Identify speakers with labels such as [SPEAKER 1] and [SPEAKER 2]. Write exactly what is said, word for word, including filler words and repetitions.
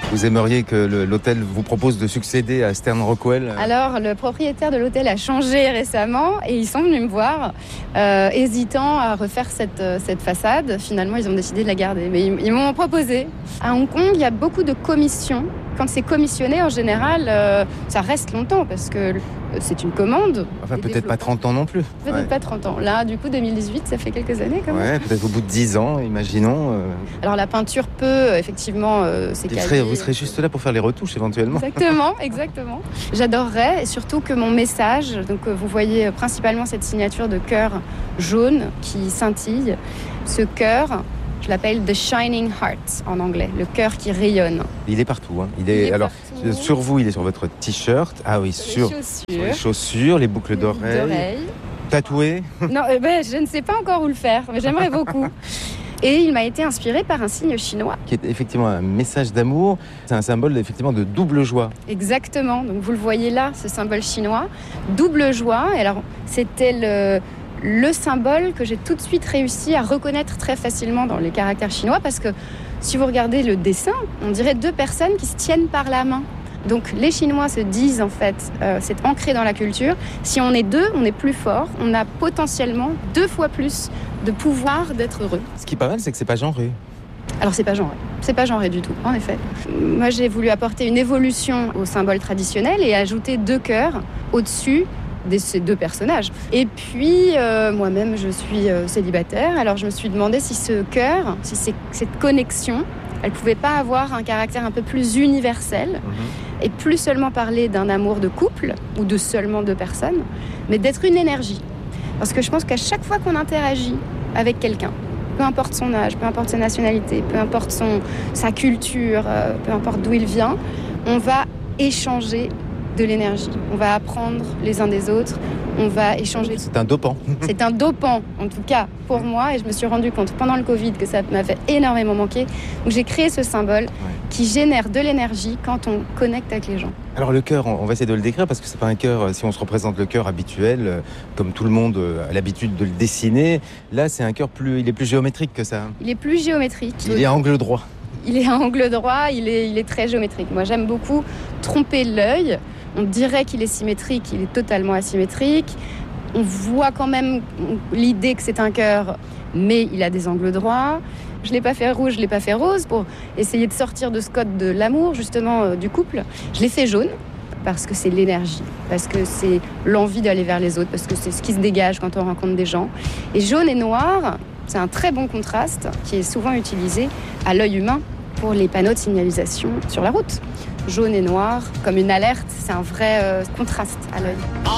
[SPEAKER 1] Vous aimeriez que le, l'hôtel vous propose de succéder à Stern Rockwell?
[SPEAKER 2] Alors, le propriétaire de l'hôtel a changé récemment et ils sont venus me voir, euh, hésitant à refaire cette, cette façade. Finalement, ils ont décidé de la garder. Mais ils, ils m'ont proposé. À Hong Kong, il y a beaucoup de commissions. Quand c'est commissionné, en général, euh, ça reste longtemps parce que c'est une commande.
[SPEAKER 1] Enfin, peut-être pas trente ans non plus.
[SPEAKER 2] Peut-être
[SPEAKER 1] ouais.
[SPEAKER 2] pas trente ans. Là, du coup, deux mille dix-huit, ça fait quelques années quand même.
[SPEAKER 1] Ouais, peut-être au bout de dix ans, imaginons. Euh...
[SPEAKER 2] Alors, la peinture peut, effectivement, euh, s'écailler.
[SPEAKER 1] Vous serez juste là pour faire les retouches, éventuellement.
[SPEAKER 2] Exactement, exactement. J'adorerais, et surtout que mon message, donc vous voyez principalement cette signature de cœur jaune qui scintille. Ce cœur, je l'appelle The Shining Heart en anglais, le cœur qui rayonne.
[SPEAKER 1] Il est partout. Hein. Il est, il est alors partout. Sur vous, il est sur votre t-shirt. Ah oui, sur,
[SPEAKER 2] sur,
[SPEAKER 1] sur les chaussures, les boucles
[SPEAKER 2] les
[SPEAKER 1] d'oreilles.
[SPEAKER 2] d'oreilles.
[SPEAKER 1] Tatoué.
[SPEAKER 2] Non, eh ben, je ne sais pas encore où le faire, mais j'aimerais beaucoup. Et il m'a été inspiré par un signe chinois.
[SPEAKER 1] Qui est effectivement un message d'amour. C'est un symbole effectivement de double joie.
[SPEAKER 2] Exactement. Donc vous le voyez là, ce symbole chinois. Double joie. Et alors, c'était le... le symbole que j'ai tout de suite réussi à reconnaître très facilement dans les caractères chinois parce que si vous regardez le dessin, on dirait deux personnes qui se tiennent par la main. Donc les Chinois se disent en fait, euh, c'est ancré dans la culture, si on est deux, on est plus fort, on a potentiellement deux fois plus de pouvoir d'être heureux.
[SPEAKER 1] Ce qui est pas mal, c'est que c'est pas genré.
[SPEAKER 2] Alors c'est pas genré, c'est pas genré du tout, en effet. Moi j'ai voulu apporter une évolution au symbole traditionnel et ajouter deux cœurs au-dessus de ces deux personnages. Et puis, euh, moi-même, je suis euh, célibataire. Alors, je me suis demandé si ce cœur, si c'est, cette connexion, elle pouvait pas avoir un caractère un peu plus universel mmh. et plus seulement parler d'un amour de couple ou de seulement deux personnes, mais d'être une énergie. Parce que je pense qu'à chaque fois qu'on interagit avec quelqu'un, peu importe son âge, peu importe sa nationalité, peu importe son, sa culture, euh, peu importe d'où il vient, on va échanger de l'énergie. On va apprendre les uns des autres, on va échanger.
[SPEAKER 1] C'est un dopant.
[SPEAKER 2] C'est un dopant, en tout cas, pour moi, et je me suis rendu compte pendant le Covid que ça m'avait énormément manqué. Donc j'ai créé ce symbole ouais. qui génère de l'énergie quand on connecte avec les gens.
[SPEAKER 1] Alors le cœur, on va essayer de le décrire parce que c'est pas un cœur, si on se représente le cœur habituel, comme tout le monde a l'habitude de le dessiner, là c'est un cœur plus, il est plus géométrique que ça.
[SPEAKER 2] Il est plus géométrique.
[SPEAKER 1] Il est à angle droit.
[SPEAKER 2] Il est à angle droit, il est, il est très géométrique. Moi j'aime beaucoup tromper l'œil. On dirait qu'il est symétrique, il est totalement asymétrique. On voit quand même l'idée que c'est un cœur, mais il a des angles droits. Je ne l'ai pas fait rouge, je ne l'ai pas fait rose pour essayer de sortir de ce code de l'amour, justement, euh, du couple. Je l'ai fait jaune parce que c'est l'énergie, parce que c'est l'envie d'aller vers les autres, parce que c'est ce qui se dégage quand on rencontre des gens. Et jaune et noir, c'est un très bon contraste qui est souvent utilisé à l'œil humain pour les panneaux de signalisation sur la route. Jaune et noir, comme une alerte, c'est un vrai euh, contraste à l'œil.